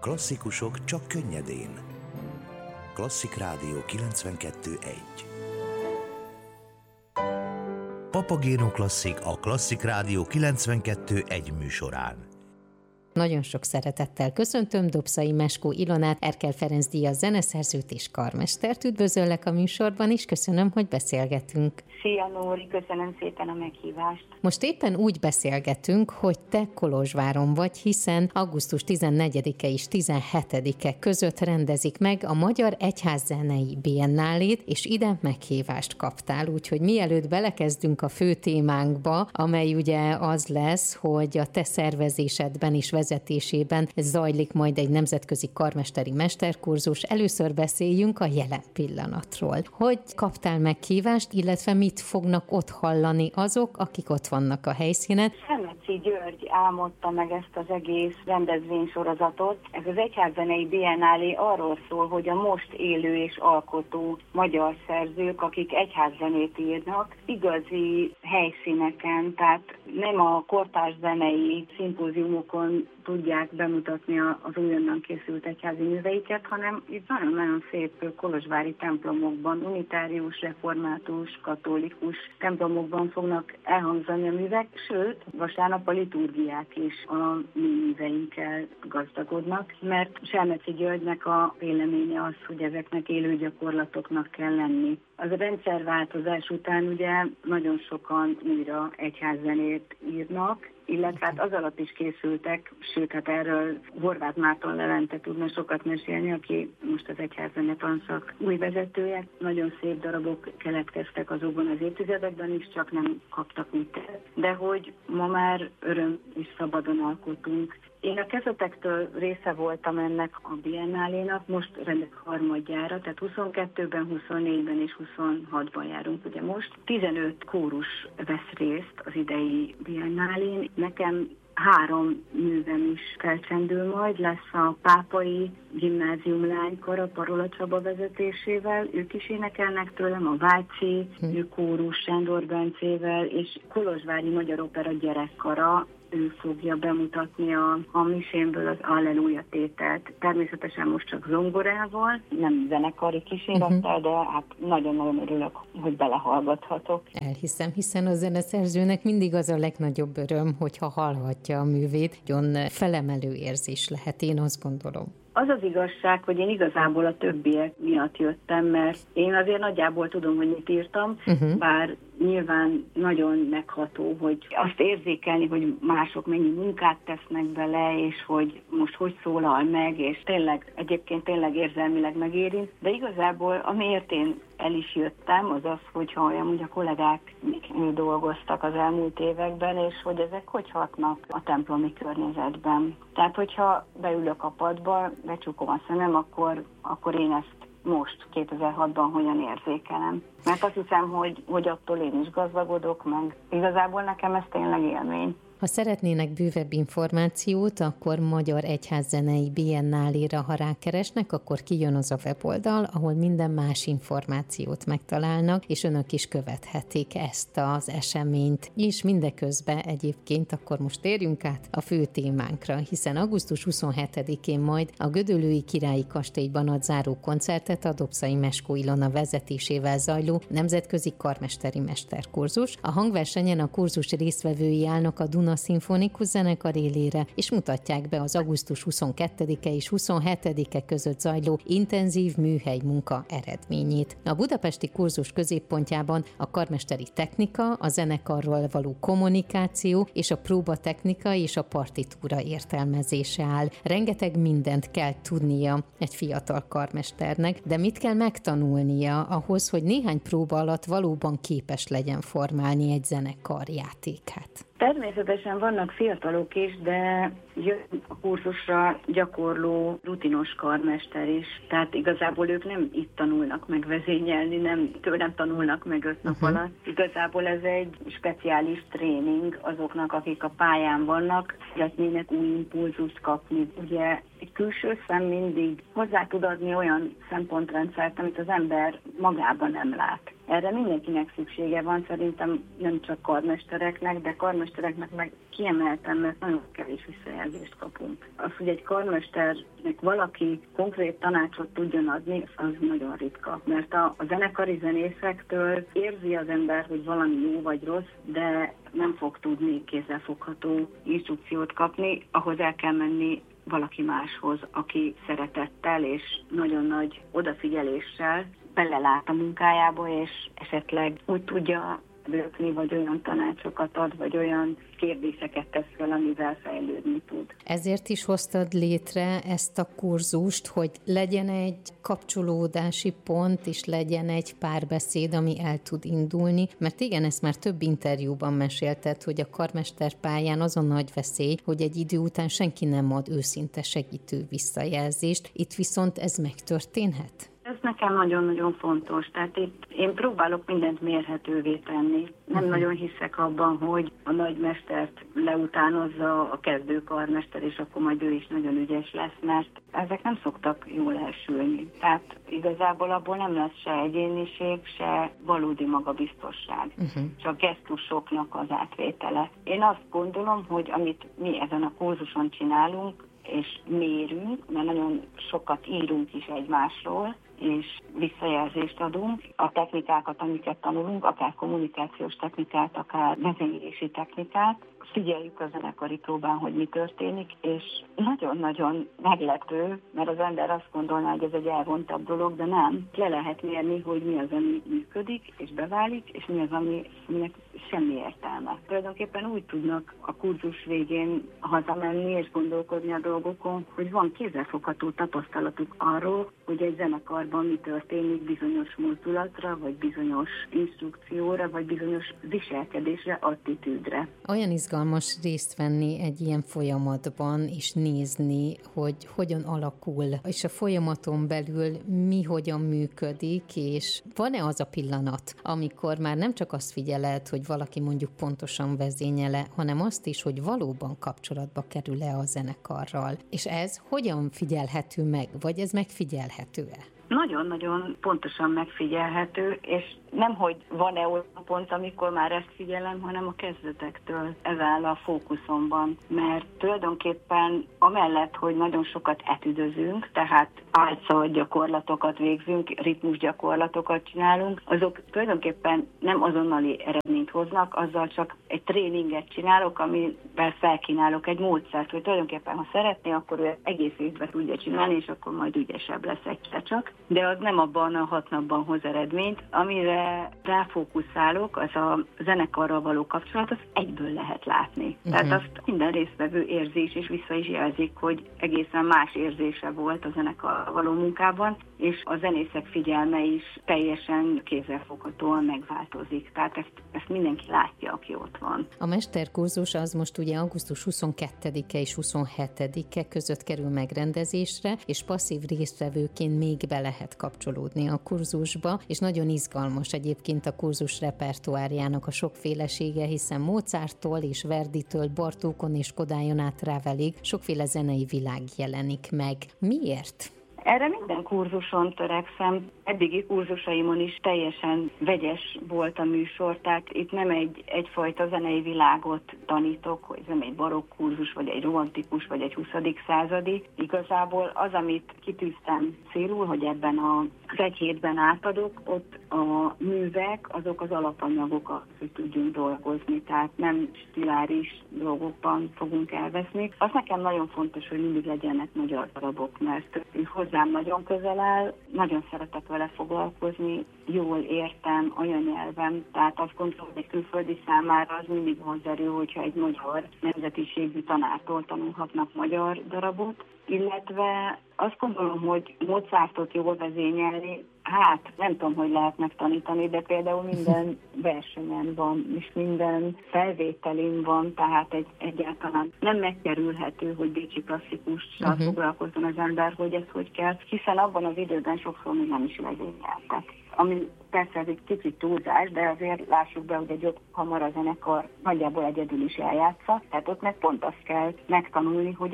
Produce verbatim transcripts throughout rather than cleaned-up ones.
Klasszikusok csak könnyedén. Klasszik Rádió kilencvenkettő egy. Papagéno Klasszik a Klasszik Rádió kilencvenkettő egy műsorán. Nagyon sok szeretettel köszöntöm Dobszai Meskó Ilonát, Erkel Ferenc díjas zeneszerzőt és karmestert. Üdvözöllek a műsorban is, köszönöm, hogy beszélgetünk. Szia Nóri, köszönöm szépen a meghívást. Most éppen úgy beszélgetünk, hogy te Kolozsváron vagy, hiszen augusztus tizennegyedike és tizenhetedike között rendezik meg a Magyar Egyházzenei Biennálét, és ide meghívást kaptál. Úgyhogy mielőtt belekezdünk a fő témánkba, amely ugye az lesz, hogy a te szervezésedben és vezetésében zajlik majd egy nemzetközi karmesteri mesterkurzus, először beszéljünk a jelen pillanatról. Hogy kaptál meghívást, illetve mit fognak ott hallani azok, akik ott vannak a helyszínen? Szemeci György álmodta meg ezt az egész rendezvénysorozatot. Ez az Egyházzenei Biennálé arról szól, hogy a most élő és alkotó magyar szerzők, akik egyházzenét írnak, igazi helyszíneken, tehát nem a kortárs zenei szimpóziumokon tudják bemutatni az újonnan készült egyházi műveiket, hanem itt nagyon-nagyon szép kolozsvári templomokban, unitárius, református, katolikus templomokban fognak elhangzani a művek, sőt, vasárnap a liturgiák is a mi műveinkkel gazdagodnak, mert Selmeci Györgynek a véleménye az, hogy ezeknek élő gyakorlatoknak kell lenni. Az a rendszerváltozás után ugye nagyon sokan újra egyházzenét írnak, illetve hát az alatt is készültek, sőt, hát erről Horváth Márton Levente tudna sokat mesélni, aki most az egyházzene tanszak új vezetője. Nagyon szép darabok keletkeztek azokban az évtizedekben is, csak nem kaptak mit. De hogy ma már öröm és szabadon alkotunk. Én a kezdetektől része voltam ennek a biennálénak, most rendek harmadjára, tehát huszonkettőben, huszonnégyben és huszonhatban járunk ugye most. tizenöt kórus vesz részt az idei biennálén. Nekem három művem is felcsendül majd, lesz a Pápai Gimnázium lánykora Parola Csaba vezetésével, ők is énekelnek tőlem, a Váci hm. kórus Sándor Bencével, és Kolozsvári Magyar Opera gyerekkara, ő fogja bemutatni a, a misénből az Alleluja tételt. Természetesen most csak zongorával, nem zenekari kísérettel, uh-huh. de hát nagyon-nagyon örülök, hogy belehallgathatok. Elhiszem, hiszen a zeneszerzőnek mindig az a legnagyobb öröm, hogyha hallhatja a művét. Nagyon felemelő érzés lehet, én azt gondolom. Az az igazság, hogy én igazából a többiek miatt jöttem, mert én azért nagyjából tudom, hogy mit írtam, uh-huh. bár nyilván nagyon megható, hogy azt érzékelni, hogy mások mennyi munkát tesznek bele, és hogy most hogy szólal meg, és tényleg, egyébként tényleg érzelmileg megérint, de igazából amiért én el is jöttem, az az, hogy halljam, hogy a kollégák dolgoztak az elmúlt években, és hogy ezek hogy hatnak a templomi környezetben. Tehát, hogyha beülök a padba, becsukom a szemem, akkor, akkor én ezt most, kétezer-hatban hogyan érzékelem. Mert azt hiszem, hogy, hogy attól én is gazdagodok, meg igazából nekem ez tényleg élmény. Ha szeretnének bővebb információt, akkor Magyar Egyházzenei Biennáléra, ha rákeresnek, akkor kijön az a weboldal, ahol minden más információt megtalálnak, és önök is követhetik ezt az eseményt. És mindeközben egyébként akkor most térjünk át a fő témánkra, hiszen augusztus huszonhetedikén majd a Gödöllői Királyi Kastélyban ad záró koncertet a Dobszai Meskó Ilona vezetésével zajló nemzetközi karmesteri mesterkurzus. A hangversenyen a kurzus résztvevői állnak a Duna Szimfonikus Zenekar élére, és mutatják be az augusztus huszonkettedike és huszonhetedike között zajló intenzív műhely munka eredményét. A budapesti kurzus középpontjában a karmesteri technika, a zenekarról való kommunikáció és a próbatechnika és a partitúra értelmezése áll. Rengeteg mindent kell tudnia egy fiatal karmesternek, de mit kell megtanulnia ahhoz, hogy néhány próba alatt valóban képes legyen formálni egy zenekar játékát? Természetesen vannak fiatalok is, de jön a kurzusra gyakorló, rutinos karmester is. Tehát igazából ők nem itt tanulnak meg vezényelni, nem tőlem tanulnak meg öt nap uh-huh. alatt. Igazából ez egy speciális tréning azoknak, akik a pályán vannak, szeretnének új impulzust kapni. Ugye egy külső szem mindig hozzá tud adni olyan szempontrendszert, amit az ember magában nem lát. Erre mindenkinek szüksége van, szerintem nem csak karmestereknek, de karmestereknek meg kiemeltem, mert nagyon kevés visszajelzést kapunk. Az, hogy egy karmesternek valaki konkrét tanácsot tudjon adni, az nagyon ritka. Mert a, a zenekari zenészektől érzi az ember, hogy valami jó vagy rossz, de nem fog tudni kézzelfogható instrukciót kapni, ahhoz el kell menni valaki máshoz, aki szeretettel és nagyon nagy odafigyeléssel belelát a munkájába, és esetleg úgy tudja bőkni, vagy olyan tanácsokat ad, vagy olyan kérdéseket tesz fel, amivel fejlődni tud. Ezért is hoztad létre ezt a kurzust, hogy legyen egy kapcsolódási pont, és legyen egy párbeszéd, ami el tud indulni, mert igen, ezt már több interjúban mesélted, hogy a karmesterpályán az a nagy veszély, hogy egy idő után senki nem ad őszinte segítő visszajelzést, itt viszont ez megtörténhet? Ez nekem nagyon-nagyon fontos. Tehát itt én próbálok mindent mérhetővé tenni. Nem uh-huh. nagyon hiszek abban, hogy a nagymestert leutánozza a kezdő karmester, és akkor majd ő is nagyon ügyes lesz, mert ezek nem szoktak jól elsülni. Tehát igazából abból nem lesz se egyéniség, se valódi magabiztosság. Uh-huh. Csak gesztusoknak az átvétele. Én azt gondolom, hogy amit mi ezen a kurzuson csinálunk, és mérünk, mert nagyon sokat írunk is egymásról, és visszajelzést adunk. A technikákat, amiket tanulunk, akár kommunikációs technikát, akár vezénylési technikát, figyeljük a zenekari próbán, hogy mi történik, és nagyon-nagyon meglepő, mert az ember azt gondolná, hogy ez egy elvontabb dolog, de nem. Le lehet mérni, hogy mi az, ami működik, és beválik, és mi az, ami, aminek semmi értelme. Tulajdonképpen úgy tudnak a kurzus végén hazamenni és gondolkodni a dolgokon, hogy van kézzelfogható tapasztalatuk arról, hogy egy zenekarban mi történik bizonyos mozdulatra, vagy bizonyos instrukcióra, vagy bizonyos viselkedésre, attitűdre. Olyan izgalmas részt venni egy ilyen folyamatban, és nézni, hogy hogyan alakul, és a folyamaton belül mi hogyan működik, és van-e az a pillanat, amikor már nem csak azt figyeled, hogy valaki mondjuk pontosan vezényele, hanem azt is, hogy valóban kapcsolatba kerül-e a zenekarral. És ez hogyan figyelhető meg, vagy ez megfigyelhető-e? Nagyon-nagyon pontosan megfigyelhető, és nemhogy van-e olyan pont, amikor már ezt figyelem, hanem a kezdetektől ez áll a fókuszomban. Mert tulajdonképpen amellett, hogy nagyon sokat etüdözünk, tehát álca gyakorlatokat végzünk, ritmus gyakorlatokat csinálunk, azok tulajdonképpen nem azonnali eredményt hoznak, azzal csak egy tréninget csinálok, amivel felkínálok egy módszert, hogy tulajdonképpen ha szeretné, akkor ő egész évben tudja csinálni, és akkor majd ügyesebb lesz egyszer csak. De az nem abban a hat napban hoz eredményt, amire ráfókuszálok, az a zenekarral való kapcsolat, az egyből lehet látni. Uh-huh. Tehát azt minden résztvevő érzés és vissza is jelzik, hogy egészen más érzése volt a zenekarral való munkában, és a zenészek figyelme is teljesen kézzelfoghatóan megváltozik. Tehát ezt, ezt mindenki látja, aki ott van. A mesterkurzus az most ugye augusztus huszonkettedike és huszonhetedike között kerül megrendezésre, és passzív résztvevőként még be lehet kapcsolódni a kurzusba, és nagyon izgalmas egyébként a kurzus repertoárjának a sokfélesége, hiszen Mozarttól és Verditől, Bartókon és Kodályon át Ravelig sokféle zenei világ jelenik meg. Miért? Erre minden kurzuson törekszem. Eddigi kurzusaimon is teljesen vegyes volt a műsor, tehát itt nem egy, egyfajta zenei világot tanítok, hogy ez nem egy barokk kurzus, vagy egy romantikus, vagy egy huszadik századi. Igazából az, amit kitűztem célul, hogy ebben az egy hétben átadok, ott a művek, azok az alapanyagok, hogy tudjunk dolgozni, tehát nem stiláris dolgokban fogunk elveszni. Az nekem nagyon fontos, hogy mindig legyenek magyar darabok, mert hozzám nagyon közel áll, nagyon szeretek vele foglalkozni, jól értem anyanyelvem, tehát azt gondolom, hogy egy külföldi számára az mindig vonzerő, hogyha egy magyar nemzetiségű tanártól tanulhatnak magyar darabot, illetve azt gondolom, hogy Mozartot jól vezényelni, hát nem tudom, hogy lehet megtanítani, de például minden versenyen van, és minden felvételén van, tehát egy, egyáltalán nem megkerülhető, hogy bécsi klasszikussal uh-huh. foglalkozzon az ember, hogy ez hogy kell, hiszen abban az időben sokszor még nem is vezényeltek. Ami persze ez egy kicsit túlzás, de azért lássuk be, hogy egy jobb kamarazenekar nagyjából egyedül is eljátsza, tehát ott meg pont azt kell megtanulni, hogy ott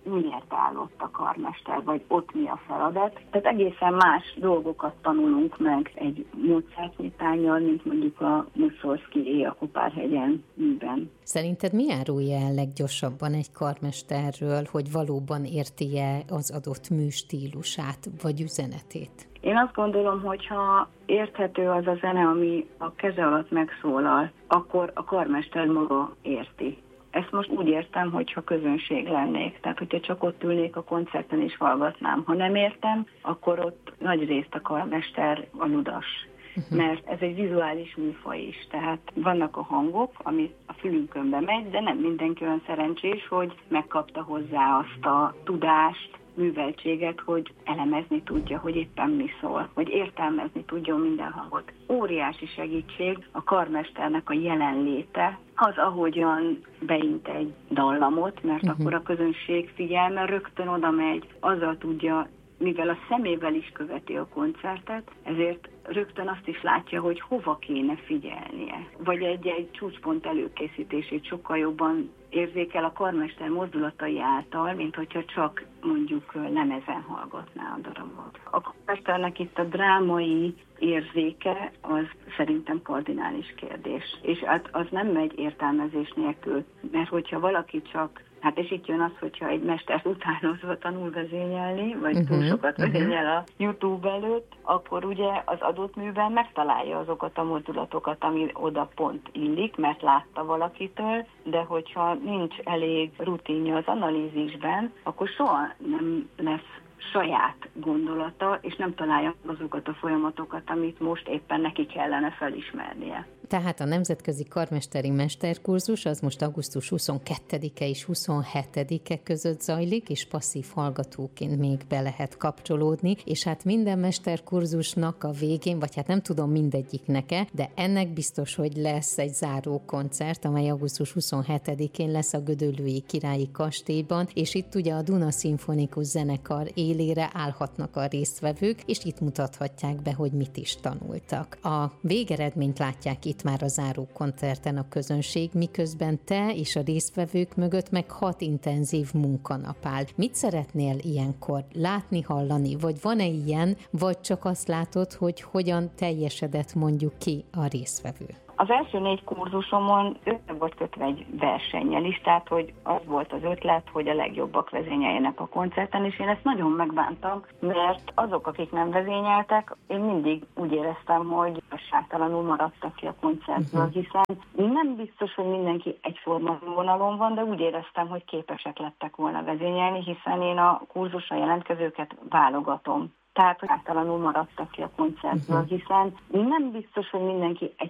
miért állott a karmester, vagy ott mi a feladat. Tehát egészen más dolgokat tanulunk meg egy módszertanyítánnyal, mint mondjuk a Muszorszky a Kopárhegyen műben. Szerinted mi árulja el leggyorsabban egy karmesterről, hogy valóban érti-e az adott mű stílusát, vagy üzenetét? Én azt gondolom, hogy ha érthető az a zene, ami a keze alatt megszólal, akkor a karmester maga érti. Ezt most úgy értem, hogyha közönség lennék. Tehát, hogyha csak ott ülnék a koncerten és hallgatnám. Ha nem értem, akkor ott nagy részt a karmester a ludas. Uh-huh. Mert ez egy vizuális műfaj is. Tehát vannak a hangok, ami a fülünkön megy, de nem mindenki olyan szerencsés, hogy megkapta hozzá azt a tudást, műveltséget, hogy elemezni tudja, hogy éppen mi szól, hogy értelmezni tudjon minden hangot. Óriási segítség a karmesternek a jelenléte, az, ahogyan beint egy dallamot, mert uh-huh. akkor a közönség figyelme rögtön oda megy, azzal tudja, mivel a szemével is követi a koncertet, ezért rögtön azt is látja, hogy hova kéne figyelnie. Vagy egy-egy csúcspont előkészítését sokkal jobban érzékel a karmester mozdulatai által, mint hogyha csak mondjuk lemezen hallgatná a darabot. A karmesternek itt a drámai érzéke az szerintem kardinális kérdés. És hát az nem megy értelmezés nélkül, mert hogyha valaki csak Hát és itt jön az, hogyha egy mestert utánozva tanul vezényelni, vagy uh-huh, túl sokat vezényel a YouTube előtt, akkor ugye az adott műben megtalálja azokat a mozdulatokat, ami oda pont illik, mert látta valakitől, de hogyha nincs elég rutinja az analízisben, akkor soha nem lesz saját gondolata, és nem találja azokat a folyamatokat, amit most éppen neki kellene felismernie. Tehát a Nemzetközi Karmesteri Mesterkurzus az most augusztus huszonkettedike és huszonhetedike között zajlik, és passzív hallgatóként még be lehet kapcsolódni, és hát minden mesterkurzusnak a végén, vagy hát nem tudom mindegyiknek-e, de ennek biztos, hogy lesz egy záró koncert, amely augusztus huszonhetedikén lesz a Gödöllői Királyi Kastélyban, és itt ugye a Duna Szimfonikus Zenekar élére állhatnak a résztvevők, és itt mutathatják be, hogy mit is tanultak. A végeredményt látják itt már a záró koncerten a közönség, miközben te és a résztvevők mögött meg hat intenzív munkanap áll. Mit szeretnél ilyenkor látni, hallani, vagy van-e ilyen, vagy csak azt látod, hogy hogyan teljesedett mondjuk ki a résztvevő? Az első négy kurzusomon össze volt kötve egy versennyel is, tehát hogy az volt az ötlet, hogy a legjobbak vezényeljenek a koncerten, és én ezt nagyon megbántam, mert azok, akik nem vezényeltek, én mindig úgy éreztem, hogy igazságtalanul maradtak ki a koncertből, uh-huh. hiszen nem biztos, hogy mindenki egyforma vonalon van, de úgy éreztem, hogy képesek lettek volna vezényelni, hiszen én a kurzusra jelentkezőket válogatom. Tehát, hogy általanul maradtak ki a koncertből, uh-huh. hiszen nem biztos, hogy mindenki egy